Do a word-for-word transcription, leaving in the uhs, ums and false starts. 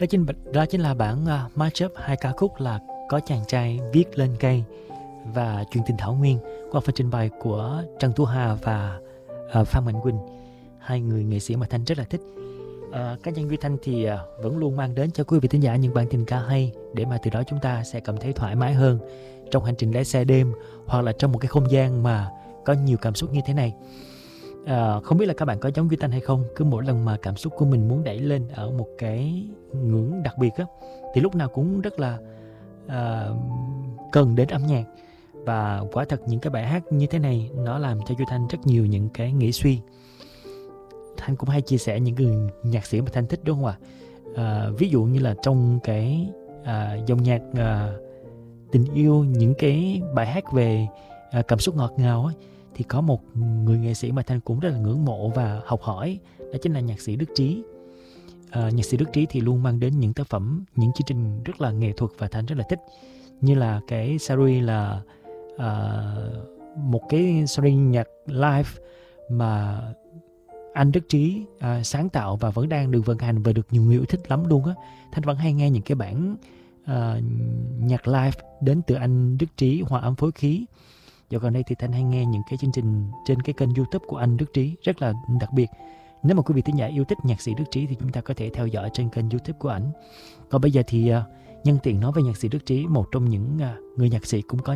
Đó chính đó chính là bản uh, mashup hai ca khúc là Có Chàng Trai Viết Lên Cây và Chuyện Tình Thảo Nguyên qua phần trình bày của Trần Thu Hà và uh, Phan Mạnh Quỳnh, hai người nghệ sĩ mà Thanh rất là thích. Uh, cá nhân Duy Thanh thì uh, vẫn luôn mang đến cho quý vị thính giả những bản tình ca hay để mà từ đó chúng ta sẽ cảm thấy thoải mái hơn trong hành trình lái xe đêm hoặc là trong một cái không gian mà có nhiều cảm xúc như thế này. À, không biết là các bạn có giống Duy Thanh hay không, cứ mỗi lần mà cảm xúc của mình muốn đẩy lên ở một cái ngưỡng đặc biệt á, thì lúc nào cũng rất là à, cần đến âm nhạc. Và quả thật những cái bài hát như thế này nó làm cho Duy Thanh rất nhiều những cái nghĩ suy. Thanh cũng hay chia sẻ những người nhạc sĩ mà Thanh thích, đúng không ạ? À, ví dụ như là trong cái à, dòng nhạc à, tình yêu, những cái bài hát về à, cảm xúc ngọt ngào ấy, thì có một người nghệ sĩ mà Thanh cũng rất là ngưỡng mộ và học hỏi, đó chính là nhạc sĩ Đức Trí. À, nhạc sĩ Đức Trí thì luôn mang đến những tác phẩm, những chương trình rất là nghệ thuật và Thanh rất là thích, như là cái series là à, một cái series nhạc live mà anh Đức Trí à, sáng tạo và vẫn đang được vận hành và được nhiều người yêu thích lắm luôn á. Thanh vẫn hay nghe những cái bản à, nhạc live đến từ anh Đức Trí, hòa âm phối khí. Dạo gần đây thì Thanh hay nghe những cái chương trình trên cái kênh YouTube của anh Đức Trí rất là đặc biệt. Nếu mà quý vị thính giả yêu thích nhạc sĩ Đức Trí thì chúng ta có thể theo dõi trên kênh YouTube của ảnh. Còn bây giờ thì uh, nhân tiện nói về nhạc sĩ Đức Trí, một trong những uh, người nhạc sĩ cũng có